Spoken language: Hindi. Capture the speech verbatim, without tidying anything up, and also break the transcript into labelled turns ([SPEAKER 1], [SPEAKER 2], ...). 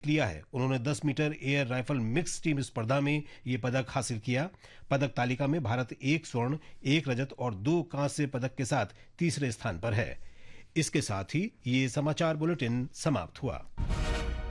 [SPEAKER 1] लिया है। उन्होंने दस metre air rifle mix team स्पर्धा में ये पदक हासिल किया। पदक तालिका में भारत एक स्वर्ण, एक रजत और दो कांस्य पदक के साथ तीसरे स्थान पर है। इसके साथ ही ये समाचार बुलेटिन समाप्त हुआ।